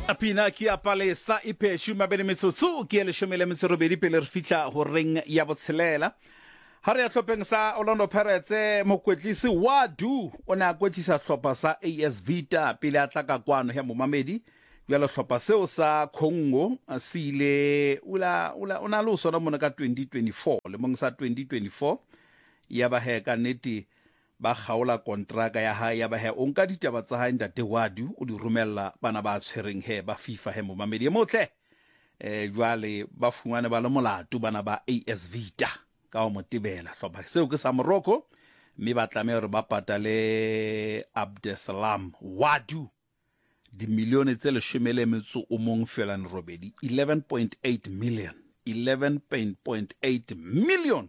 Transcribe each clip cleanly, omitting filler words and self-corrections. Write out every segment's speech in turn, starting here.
Apina ki a palesa ipe shuma bene metsotso ke le shomele metsorobedi pele re fitla ho reng ya botshelela ha re ya tlhopheng sa Orlando Pirates mokwetlisi wa Du ona kwetlisa hlopha sa AS Vita pele a tla ka kwano ya momamedi ya le hlopha seo sa Congo asile una lo sona mona ka 2024 le mong sa 2024 ya ba he ka neti ba khaola kontraka ya ha ya ba he onka ditaba tsa ha ntate Wadu o di romella bana ba tshwereng he ba FIFA he momamedi motle jwale ba fungane ba le molato bana ba AS Vita ka o motibela hlopha seo ke sa Morocco mme ba tlameha re ba patale Abdesalam Wadu di milione tse le shomele metso o mong fela ne robedi 11.8 million 11.8 million.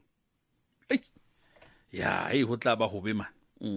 Ya ho tla ba hobe man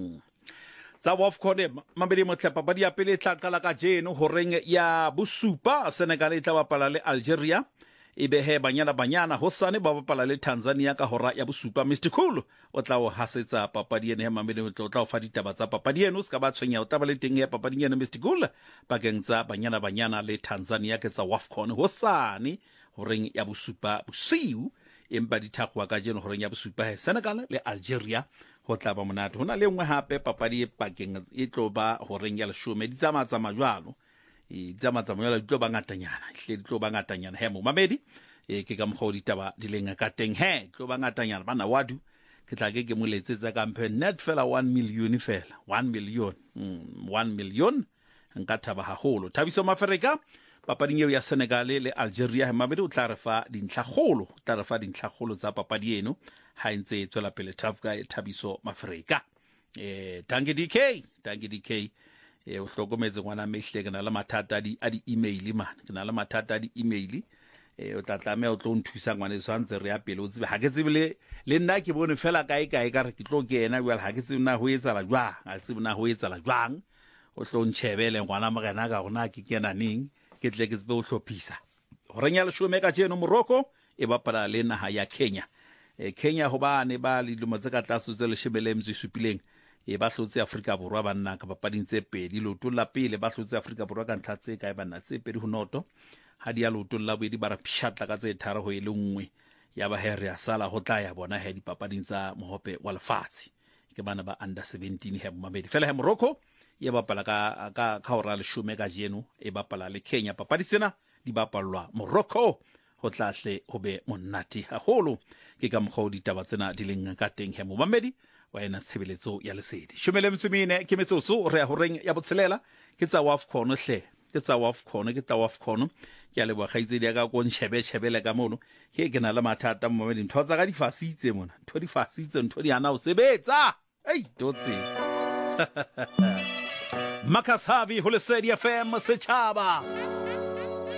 tsa WAFCON mabedi motlepa ba dia pele tla kala ka jeno ho reng ya bosupa Senegal e tla bapala le Algeria ebe he banyana hosane ba bapala le Tanzania ka hora ya bosupa. Mr Cool o tla o hasetsa papadi ene he mabedi o tla o fa ditaba tsa papadi eno ska ba tshwenya o tla ba le teng ya papadi ene Mr Cool bakeng tsa banyana le Tanzania ke tsa WAFCON hosane ho reng ya bosupa bosiu empa dithakwa ka jeno horeng ya bosupa he Senegal le Algeria ho tla ba monate hona le nngwe hape papadi e pakeng e tlo ba horeng ya leshome di tsama jwalo di tlo ba ngatanyana hle di tlo ba ngatanyana he mo mamedi ke ka mkgo ditaba di lenga ka teng he tlo ba ngatanyana bana Wadu ke tla ke mo letsetsa campaign net fela 1 million fela 1 million nka thaba haholo Thabiso Mafereka papading eo ya Senegal le Algeria he mabedi o tla re fa dintlhagolo tsa papadi eno ha ntse tswela pele Thabiso Mafereka Tangi DK o hlokometse ngwana mehle ke na le mathata a di email man ke na le mathata a di email o tla tlameha o tlo nthusa ngwana swantse re ya pele o tsebe ha ke tsebe le nna ke bone fela kae ka re ke tlo kena well ha ke tsebe na ho etsala jwang o tlo ntshebele ngwana morena ka gona ke kena ning ke tle ke tsebe o hlophisa ho renya leshome ka jeno Morocco e bapala le naha ya Kenya Kenya ho bane ba le dilemo tse ka tlaso tse leshebele mtse supileng ba hlotse Afrika Borwa ba nna ka papading tse pedi loto la pele ba hlotse Afrika Borwa ka ntlha tse kae ba nna tse pedi ho noto ha dia loto la bedi ba ra pshatla ka tse tharo ho ile nngwe ya ba here ya sala ho tla ya bona he dipapading tsa mohope wa lefatshe ke bana ba under 17 he mamedi fela he Morocco e bapala ka hora leshome ka jeno e bapala le Kenya papadi sena di bapalwa Morocco ho tlahle ho be monate haholo ke ka mkgo ditaba tsena di leng ka teng he momamedi wa ena tshebeletso ya lesedi shumele mtsumine ke metsotso re ho reng ya botshelela ke tsa WAFCON hle ke tsa WAFCON ke a le bagaitsedi ya ka go ntshebele ka mono ke na le mathata momamedi ntho tsa ka di fasitse mona ntho di ana o sebetsa totsi Makasavi ho lesedi FM setjhaba